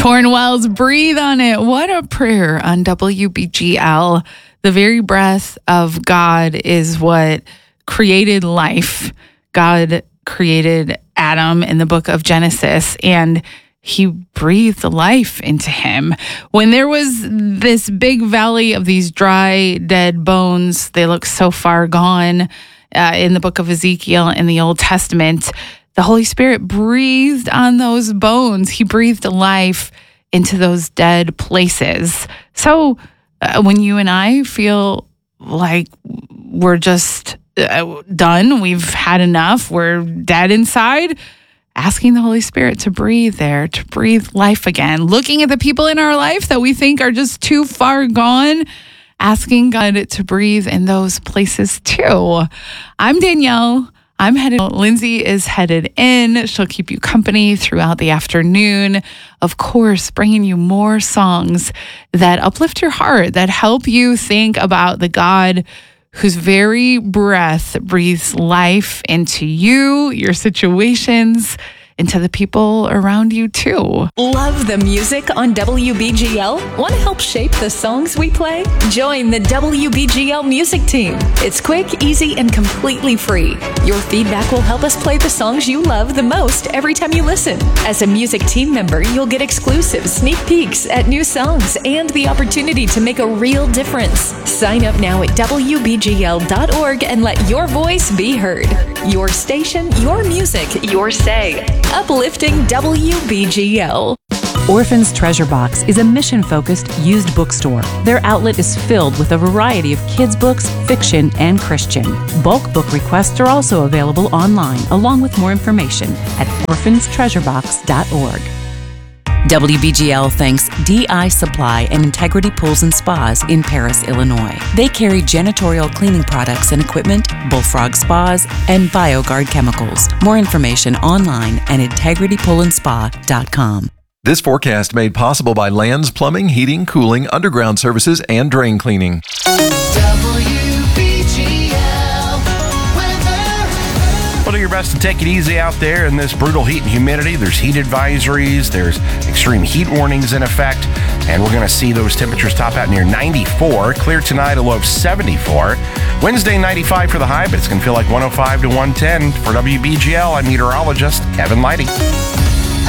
Torn Wells, breathe on it. What a prayer on WBGL. The very breath of God is what created life. God created Adam in the book of Genesis, and he breathed life into him. When there was this big valley of these dry, dead bones, they look so far gone in the book of Ezekiel in the Old Testament, the Holy Spirit breathed on those bones. He breathed life into those dead places. So when you and I feel like we're just done, we've had enough, we're dead inside, asking the Holy Spirit to breathe there, to breathe life again. Looking at the people in our life that we think are just too far gone, asking God to breathe in those places too. I'm Danielle. I'm headed. Lindsay is headed in. She'll keep you company throughout the afternoon. Of course, bringing you more songs that uplift your heart, that help you think about the God whose very breath breathes life into you, your situations, into the people around you too. Love the music on WBGL? Want to help shape the songs we play? Join the WBGL music team. It's quick, easy, and completely free. Your feedback will help us play the songs you love the most every time you listen. As a music team member, you'll get exclusive sneak peeks at new songs and the opportunity to make a real difference. Sign up now at WBGL.org and let your voice be heard. Your station, your music, your say. Uplifting WBGL. Orphan's Treasure Box is a mission-focused used bookstore. Their outlet is filled with a variety of kids' books, fiction, and Christian. Bulk book requests are also available online, along with more information at orphanstreasurebox.org. WBGL thanks DI Supply and Integrity Pools and Spas in Paris, Illinois. They carry janitorial cleaning products and equipment, Bullfrog Spas, and BioGuard chemicals. More information online at integritypoolandspa.com. This forecast made possible by Lands Plumbing, Heating, Cooling, Underground Services, and Drain Cleaning. Well, do your best to take it easy out there in this brutal heat and humidity. There's heat advisories, there's extreme heat warnings in effect, and we're going to see those temperatures top out near 94. Clear tonight, a low of 74. Wednesday, 95 for the high, but it's going to feel like 105 to 110. For WBGL, I'm meteorologist Kevin Leidy.